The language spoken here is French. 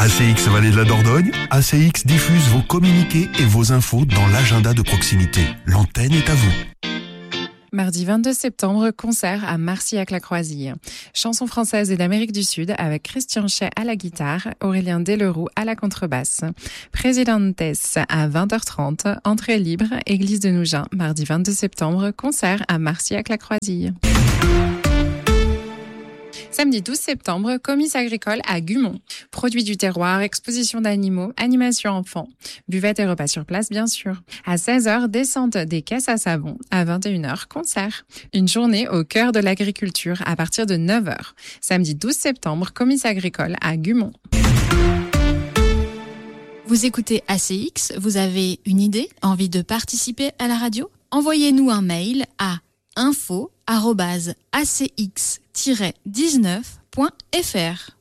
ACX Vallée de la Dordogne, ACX diffuse vos communiqués et vos infos dans l'agenda de proximité. L'antenne est à vous. Mardi 22 septembre, concert à Marcillac-la-Croisille. Chansons françaises et d'Amérique du Sud avec Christian Chay à la guitare, Aurélien Delerroux à la contrebasse. Présidentes à 20h30, entrée libre, église de Nougins. Mardi 22 septembre, concert à Marcillac-la-Croisille. Samedi 12 septembre, comice agricole à Gumont. Produits du terroir, exposition d'animaux, animation enfants. Buvette et repas sur place, bien sûr. À 16h, descente des caisses à savon. À 21h, concert. Une journée au cœur de l'agriculture à partir de 9h. Samedi 12 septembre, comice agricole à Gumont. Vous écoutez ACX, vous avez une idée, envie de participer à la radio ? Envoyez-nous un mail à info@acx-19.fr.